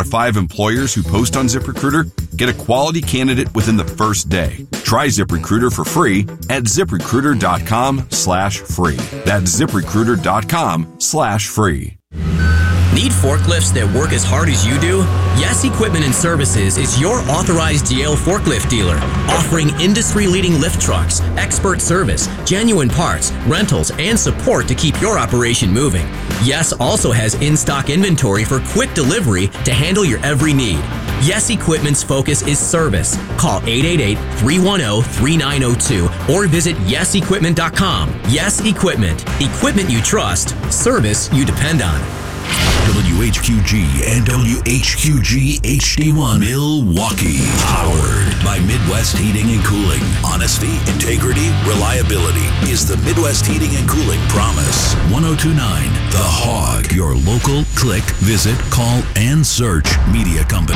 of 5 employers who post on ZipRecruiter get a quality candidate within the first day. Try ZipRecruiter for free at ZipRecruiter.com/free. That's ZipRecruiter.com/free. Need forklifts that work as hard as you do? Yes Equipment and Services is your authorized Yale forklift dealer, offering industry-leading lift trucks, expert service, genuine parts, rentals, and support to keep your operation moving. Yes also has in-stock inventory for quick delivery to handle your every need. Yes Equipment's focus is service. Call 888-310-3902 or visit yesequipment.com. Yes Equipment. Equipment you trust. Service you depend on. WHQG and WHQG HD1 Milwaukee. Powered by Midwest Heating and Cooling. Honesty, integrity, reliability is the Midwest Heating and Cooling promise. 1029 The Hog. Your local click, visit, call, and search media company.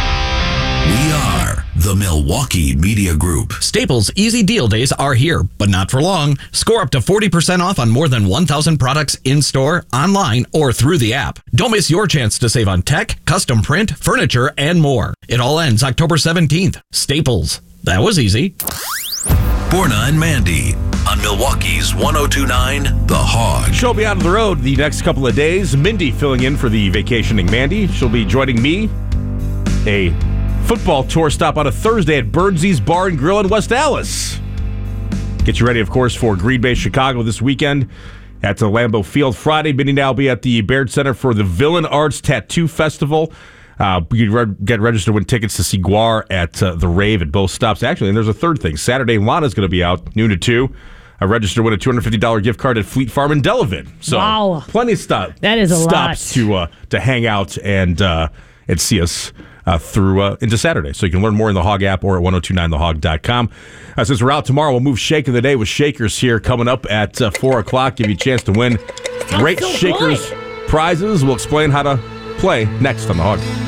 We are the Milwaukee Media Group. Staples Easy Deal Days are here, but not for long. Score up to 40% off on more than 1,000 products in-store, online, or through the app. Don't miss your chance to save on tech, custom print, furniture, and more. It all ends October 17th. Staples. That was easy. Borna and Mandy on Milwaukee's 1029 The Hog. She'll be out on the road the next couple of days. Mindy filling in for the vacationing Mandy. She'll be joining me. A football tour stop on a Thursday at Birdsee's Bar and Grill in West Allis. Get you ready, of course, for Green Bay, Chicago this weekend at the Lambeau Field. Friday, Mindy now will be at the Baird Center for the Villain Arts Tattoo Festival. You can get registered to win tickets to see Guar at the Rave at both stops. Actually, and there's a third thing. Saturday, Lana's going to be out noon to 2. Register to win a $250 gift card at Fleet Farm in Delavan. So wow. Plenty of stuff. That is a stops lot. to hang out and see us through into Saturday. So you can learn more in the Hog app or at 1029thehog.com. Since we're out tomorrow, we'll move Shake of the Day with Shakers here coming up at 4 o'clock. Give you a chance to win great Shakers prizes. We'll explain how to play next on the Hog.